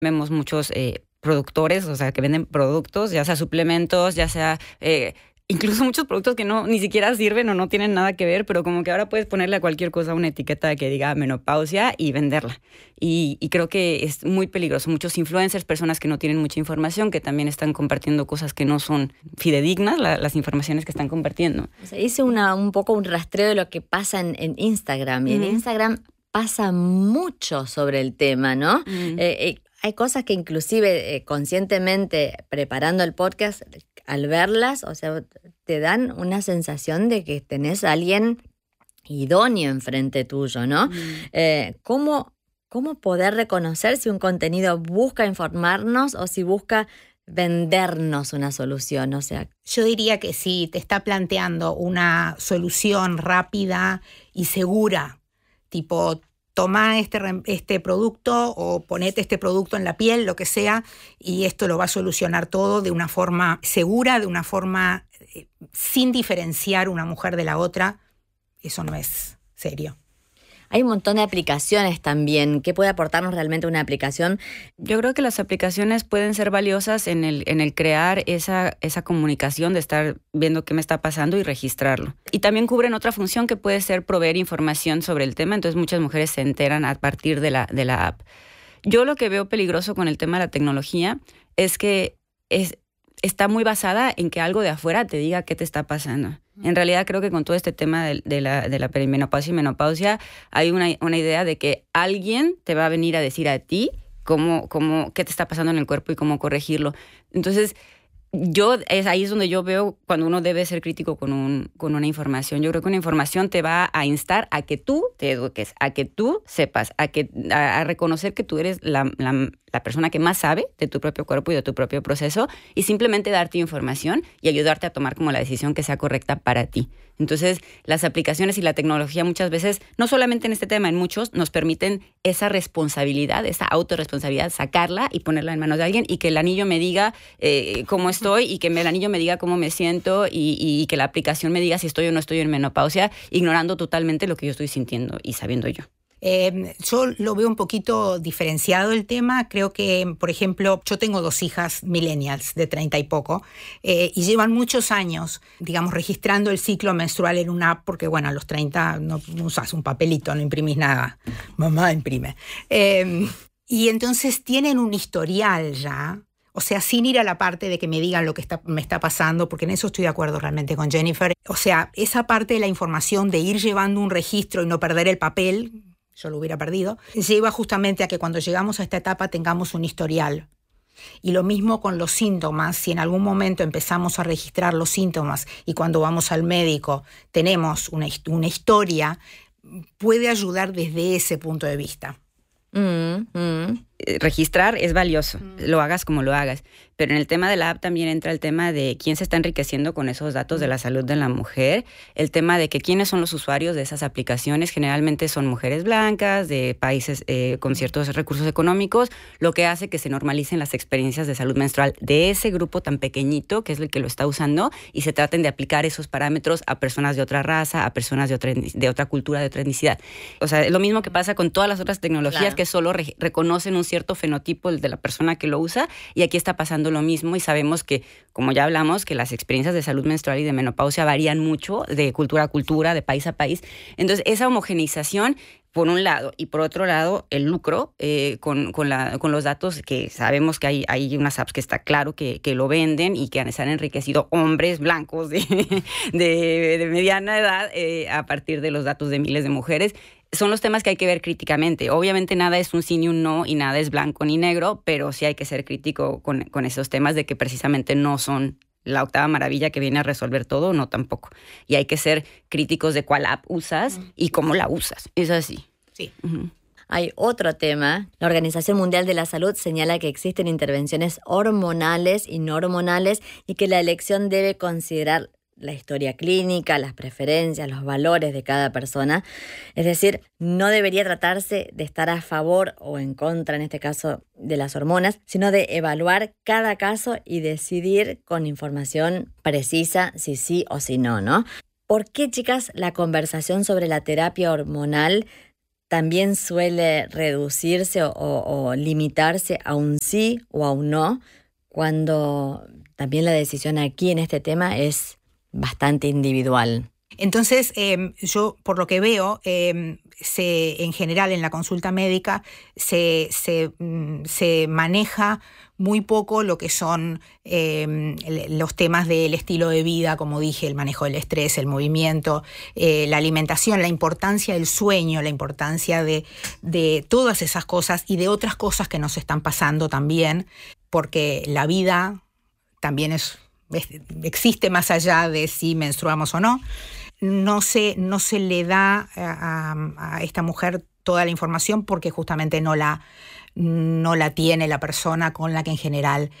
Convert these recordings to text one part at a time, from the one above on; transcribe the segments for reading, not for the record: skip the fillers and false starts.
Vemos muchos productores, o sea, que venden productos, ya sea suplementos, ya sea incluso muchos productos que ni siquiera sirven o no tienen nada que ver, pero como que ahora puedes ponerle a cualquier cosa una etiqueta que diga menopausia y venderla. Y creo que es muy peligroso. Muchos influencers, personas que no tienen mucha información, que también están compartiendo cosas que no son fidedignas, las informaciones que están compartiendo. O sea, hice un poco un rastreo de lo que pasa en Instagram. Y en Instagram pasa mucho sobre el tema, ¿no? Hay cosas que inclusive conscientemente preparando el podcast, al verlas, o sea, te dan una sensación de que tenés a alguien idóneo enfrente tuyo, ¿no? ¿Cómo poder reconocer si un contenido busca informarnos o si busca vendernos una solución? O sea, yo diría que si te está planteando una solución rápida y segura, tipo toma este producto o ponete este producto en la piel, lo que sea, y esto lo va a solucionar todo de una forma segura, de una forma sin diferenciar una mujer de la otra, eso no es serio. Hay un montón de aplicaciones también. ¿Qué puede aportarnos realmente una aplicación? Yo creo que las aplicaciones pueden ser valiosas en el crear esa comunicación de estar viendo qué me está pasando y registrarlo. Y también cubren otra función que puede ser proveer información sobre el tema. Entonces muchas mujeres se enteran a partir de la app. Yo lo que veo peligroso con el tema de la tecnología es que está muy basada en que algo de afuera te diga qué te está pasando. En realidad creo que con todo este tema de la perimenopausia y menopausia hay una idea de que alguien te va a venir a decir a ti qué te está pasando en el cuerpo y cómo corregirlo. Entonces, ahí es donde yo veo cuando uno debe ser crítico con una información. Yo creo que una información te va a instar a que tú te eduques, a que tú sepas, a reconocer que tú eres la persona que más sabe de tu propio cuerpo y de tu propio proceso y simplemente darte información y ayudarte a tomar como la decisión que sea correcta para ti. Entonces, las aplicaciones y la tecnología muchas veces, no solamente en este tema, en muchos, nos permiten esa responsabilidad, esa autorresponsabilidad, sacarla y ponerla en manos de alguien y que el anillo me diga cómo estoy y que el anillo me diga cómo me siento y que la aplicación me diga si estoy o no estoy en menopausia, ignorando totalmente lo que yo estoy sintiendo y sabiendo yo. Yo lo veo un poquito diferenciado el tema. Creo que, por ejemplo, yo tengo 2 hijas millennials de 30 y poco y llevan muchos años, digamos, registrando el ciclo menstrual en una app porque, bueno, a los 30 no usas un papelito, no imprimís nada. Mamá imprime. Y entonces tienen un historial ya. O sea, sin ir a la parte de que me digan lo que me está pasando, porque en eso estoy de acuerdo realmente con Jennifer. O sea, esa parte de la información de ir llevando un registro y no perder el papel, yo lo hubiera perdido, lleva justamente a que cuando llegamos a esta etapa tengamos un historial. Y lo mismo con los síntomas, si en algún momento empezamos a registrar los síntomas y cuando vamos al médico tenemos una historia, puede ayudar desde ese punto de vista. Registrar es valioso, lo hagas como lo hagas, pero en el tema de la app también entra el tema de quién se está enriqueciendo con esos datos de la salud de la mujer, el tema de que quiénes son los usuarios de esas aplicaciones, generalmente son mujeres blancas, de países con ciertos recursos económicos, lo que hace que se normalicen las experiencias de salud menstrual de ese grupo tan pequeñito que es el que lo está usando y se traten de aplicar esos parámetros a personas de otra raza, a personas de otra cultura, de otra etnicidad. O sea, es lo mismo que pasa con todas las otras tecnologías, claro, que solo reconocen un cierto fenotipo de la persona que lo usa y aquí está pasando lo mismo y sabemos que, como ya hablamos, que las experiencias de salud menstrual y de menopausia varían mucho de cultura a cultura, de país a país. Entonces, esa homogeneización, por un lado, y por otro lado, el lucro con los datos que sabemos que hay unas apps que está claro que lo venden y que se han enriquecido hombres blancos de mediana edad a partir de los datos de miles de mujeres. Son los temas que hay que ver críticamente. Obviamente nada es un sí ni un no y nada es blanco ni negro, pero sí hay que ser crítico con esos temas de que precisamente no son la octava maravilla que viene a resolver todo, no tampoco. Y hay que ser críticos de cuál app usas y cómo la usas. Es así. Sí. Hay otro tema. La Organización Mundial de la Salud señala que existen intervenciones hormonales y no hormonales y que la elección debe considerar la historia clínica, las preferencias, los valores de cada persona. Es decir, no debería tratarse de estar a favor o en contra, en este caso, de las hormonas, sino de evaluar cada caso y decidir con información precisa si sí o si no, ¿no? ¿Por qué, chicas, la conversación sobre la terapia hormonal también suele reducirse o limitarse a un sí o a un no, cuando también la decisión aquí en este tema es bastante individual. Entonces, yo por lo que veo, en general en la consulta médica se maneja muy poco lo que son los temas del estilo de vida, como dije, el manejo del estrés, el movimiento, la alimentación, la importancia del sueño, la importancia de todas esas cosas y de otras cosas que nos están pasando también, porque la vida también existe más allá de si menstruamos o no. No se le da a esta mujer toda la información porque justamente no la tiene la persona con la que en general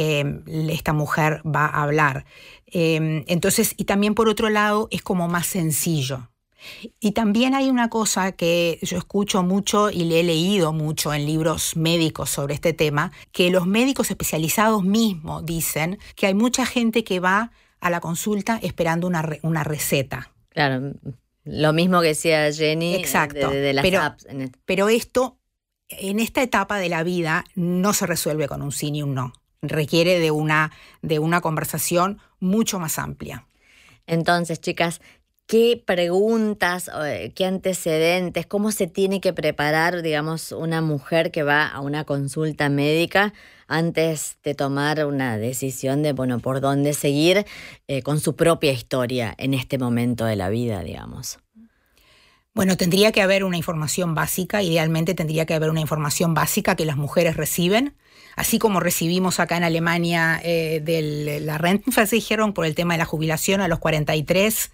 esta mujer va a hablar. Entonces, y también por otro lado es como más sencillo. Y también hay una cosa que yo escucho mucho y le he leído mucho en libros médicos sobre este tema, que los médicos especializados mismos dicen que hay mucha gente que va a la consulta esperando una receta. Claro, lo mismo que decía Jenny. Exacto. De las apps. Pero esto, en esta etapa de la vida, no se resuelve con un sí ni un no. Requiere de una conversación mucho más amplia. Entonces, chicas, ¿qué preguntas, qué antecedentes, cómo se tiene que preparar, digamos, una mujer que va a una consulta médica antes de tomar una decisión de, bueno, por dónde seguir con su propia historia en este momento de la vida, digamos? Bueno, tendría que haber una información básica, idealmente tendría que haber una información básica que las mujeres así como recibimos acá en Alemania de la Rentenversicherung por el tema de la jubilación a los 43,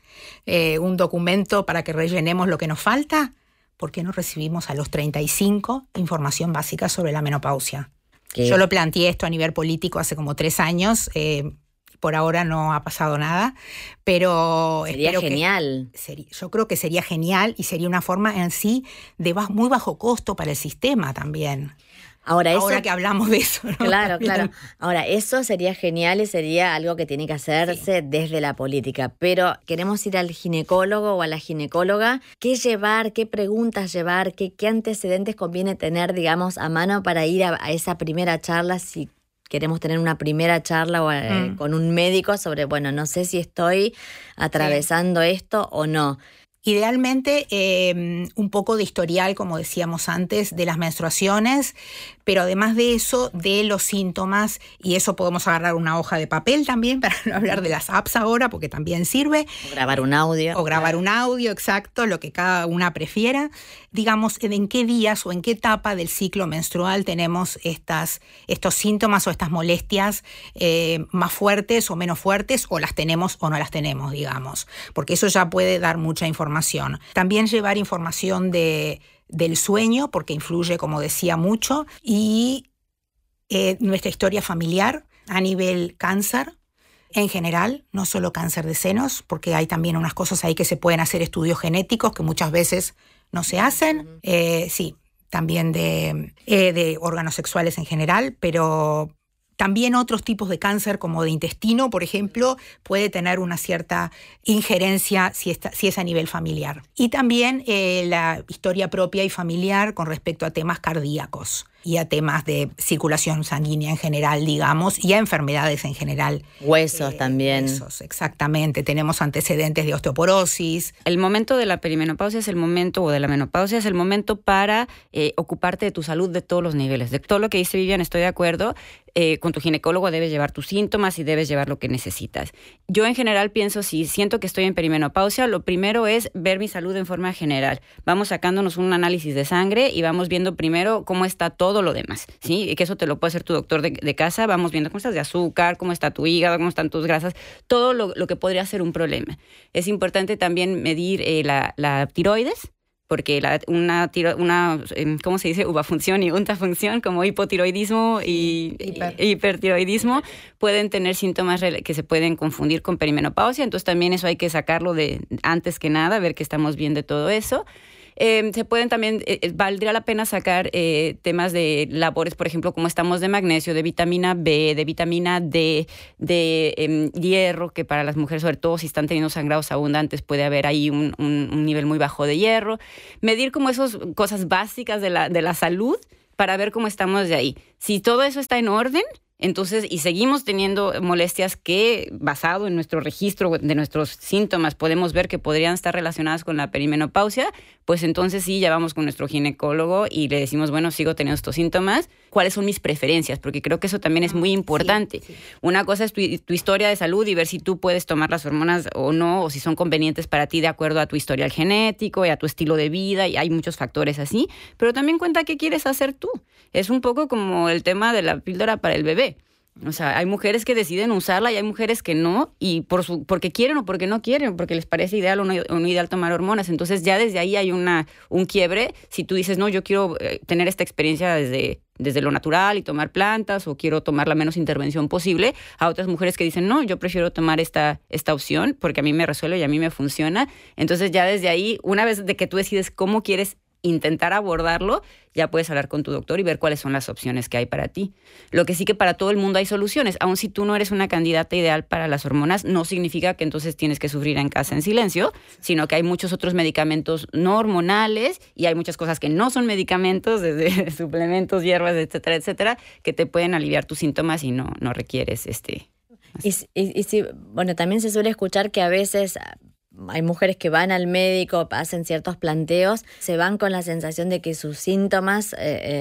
un documento para que rellenemos lo que nos falta. ¿Por qué no recibimos a los 35 información básica sobre la menopausia? Yo lo planteé esto a nivel político hace como 3 años, por ahora no ha pasado nada, pero sería genial. Yo creo que sería genial y sería una forma en sí de muy bajo costo para el sistema también. Ahora que hablamos de eso, ¿no? Claro. Ahora, eso sería genial y sería algo que tiene que hacerse desde la política. Pero queremos ir al ginecólogo o a la ginecóloga. ¿Qué llevar? ¿Qué preguntas llevar? ¿Qué antecedentes conviene tener, digamos, a mano para ir a esa primera charla si queremos tener una primera charla con un médico sobre, bueno, no sé si estoy atravesando esto o no? Idealmente, un poco de historial, como decíamos antes, de las menstruaciones, pero además de eso, de los síntomas, y eso podemos agarrar una hoja de papel también, para no hablar de las apps ahora, porque también sirve. O grabar un audio. Exacto, lo que cada una prefiera. Digamos, en qué días o en qué etapa del ciclo menstrual tenemos estos síntomas o estas molestias más fuertes o menos fuertes, o las tenemos o no las tenemos, digamos, porque eso ya puede dar mucha información. También llevar información del sueño, porque influye, como decía, mucho, y nuestra historia familiar a nivel cáncer en general, no solo cáncer de senos, porque hay también unas cosas ahí que se pueden hacer estudios genéticos que muchas veces no se hacen. Sí, también de órganos sexuales en general, pero también otros tipos de cáncer, como de intestino, por ejemplo, puede tener una cierta injerencia si es a nivel familiar. Y también la historia propia y familiar con respecto a temas cardíacos y a temas de circulación sanguínea en general, digamos, y a enfermedades en general. Huesos también. Huesos, exactamente. Tenemos antecedentes de osteoporosis. El momento de la perimenopausia o de la menopausia es el momento para ocuparte de tu salud de todos los niveles. De todo lo que dice Vivian, estoy de acuerdo. Con tu ginecólogo debes llevar tus síntomas y debes llevar lo que necesitas. Yo en general pienso, si siento que estoy en perimenopausia, lo primero es ver mi salud en forma general. Vamos sacándonos un análisis de sangre y vamos viendo primero cómo está todo lo demás, ¿sí? Y que eso te lo puede hacer tu doctor de casa. Vamos viendo cómo estás de azúcar, cómo está tu hígado, cómo están tus grasas, todo lo que podría ser un problema. Es importante también medir la tiroides, porque una ¿cómo se dice? Uvafunción y untafunción, como hipotiroidismo y hipertiroidismo, pueden tener síntomas que se pueden confundir con perimenopausia. Entonces también eso hay que sacarlo de antes que nada, ver que estamos bien de todo eso. Se pueden también, valdría la pena sacar temas de labores, por ejemplo, como estamos de magnesio, de vitamina B, de vitamina D, de hierro, que para las mujeres, sobre todo si están teniendo sangrados abundantes, puede haber ahí un nivel muy bajo de hierro. Medir como esas cosas básicas de la salud para ver cómo estamos de ahí. Si todo eso está en orden, entonces, y seguimos teniendo molestias que, basado en nuestro registro de nuestros síntomas, podemos ver que podrían estar relacionadas con la perimenopausia, pues entonces sí, ya vamos con nuestro ginecólogo y le decimos, bueno, sigo teniendo estos síntomas, ¿cuáles son mis preferencias? Porque creo que eso también es muy importante. Sí. Una cosa es tu historia de salud y ver si tú puedes tomar las hormonas o no, o si son convenientes para ti de acuerdo a tu historial genético y a tu estilo de vida, y hay muchos factores así, pero también cuenta qué quieres hacer tú. Es un poco como el tema de la píldora para el bebé. O sea, hay mujeres que deciden usarla y hay mujeres que no, y porque quieren o porque no quieren, porque les parece ideal o no ideal tomar hormonas. Entonces ya desde ahí hay un quiebre. Si tú dices, no, yo quiero tener esta experiencia desde lo natural y tomar plantas, o quiero tomar la menos intervención posible, a otras mujeres que dicen, no, yo prefiero tomar esta opción porque a mí me resuelve y a mí me funciona. Entonces ya desde ahí, una vez de que tú decides cómo quieres intentar abordarlo, ya puedes hablar con tu doctor y ver cuáles son las opciones que hay para ti. Lo que sí, que para todo el mundo hay soluciones. Aun si tú no eres una candidata ideal para las hormonas, no significa que entonces tienes que sufrir en casa en silencio, sino que hay muchos otros medicamentos no hormonales y hay muchas cosas que no son medicamentos, desde suplementos, hierbas, etcétera, etcétera, que te pueden aliviar tus síntomas y no requieres Y sí, bueno, también se suele escuchar que a veces hay mujeres que van al médico, hacen ciertos planteos, se van con la sensación de que sus síntomas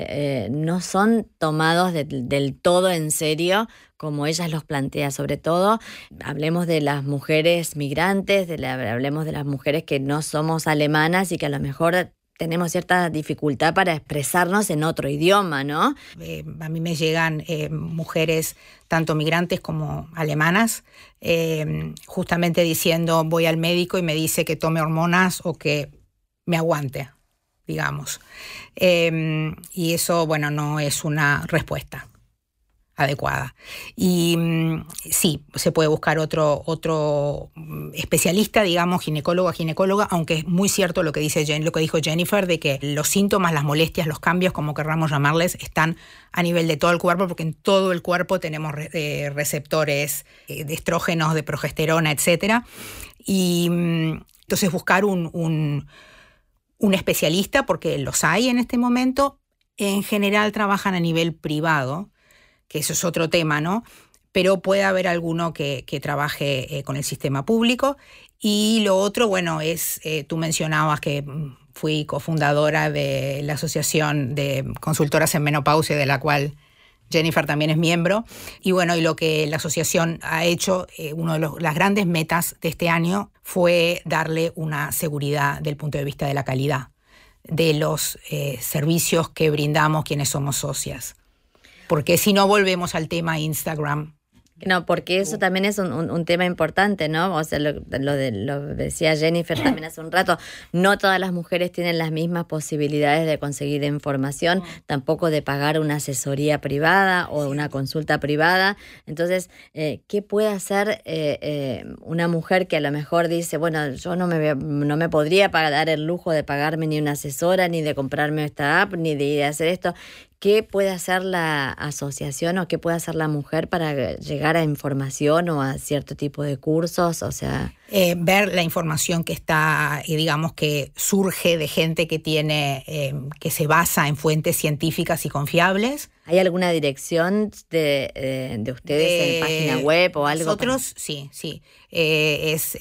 no son tomados del todo en serio, como ellas los plantean. Sobre todo, hablemos de las mujeres migrantes, hablemos de las mujeres que no somos alemanas y que a lo mejor tenemos cierta dificultad para expresarnos en otro idioma, ¿no? A mí me llegan mujeres, tanto migrantes como alemanas, justamente diciendo, voy al médico y me dice que tome hormonas o que me aguante, digamos. Y eso, bueno, no es una respuesta adecuada. Y sí, se puede buscar otro especialista, digamos, ginecóloga, aunque es muy cierto lo que dijo Jennifer, de que los síntomas, las molestias, los cambios, como querramos llamarles, están a nivel de todo el cuerpo, porque en todo el cuerpo tenemos receptores de estrógenos, de progesterona, etcétera. Y entonces buscar un especialista, porque los hay en este momento. En general trabajan a nivel privado, que eso es otro tema, ¿no? Pero puede haber alguno que trabaje con el sistema público. Y lo otro, bueno, es, tú mencionabas que fui cofundadora de la Asociación de Consultoras en Menopausia, de la cual Jennifer también es miembro. Y bueno, y lo que la asociación ha hecho, una de las grandes metas de este año fue darle una seguridad del punto de vista de la calidad de los servicios que brindamos quienes somos socias. Porque si no, volvemos al tema Instagram. No, porque eso también es un tema importante, ¿no? O sea, lo decía Jennifer también hace un rato, no todas las mujeres tienen las mismas posibilidades de conseguir información, tampoco de pagar una asesoría privada o una consulta privada. Entonces, ¿qué puede hacer una mujer que a lo mejor dice, bueno, yo no me podría dar el lujo de pagarme ni una asesora, ni de comprarme esta app, ni de hacer esto? ¿Qué puede hacer la asociación o qué puede hacer la mujer para llegar a información o a cierto tipo de cursos? O sea, ver la información que está, digamos, que surge de gente que tiene, que se basa en fuentes científicas y confiables. ¿Hay alguna dirección de ustedes en página web o algo? Nosotros, sí. Es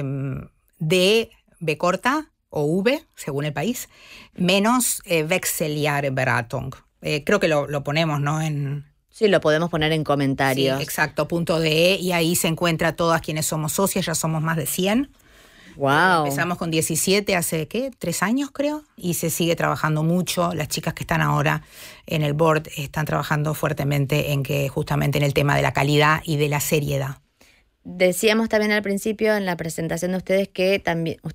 D, B corta o V, según el país, menos Wechseljahreberatung. Creo que lo ponemos, ¿no? Sí, lo podemos poner en comentarios. Sí, exacto, .de, y ahí se encuentra todas quienes somos socias, ya somos más de 100. Wow. Empezamos con 17 hace, 3 años creo, y se sigue trabajando mucho. Las chicas que están ahora en el board están trabajando fuertemente justamente en el tema de la calidad y de la seriedad. Decíamos también al principio en la presentación de ustedes que también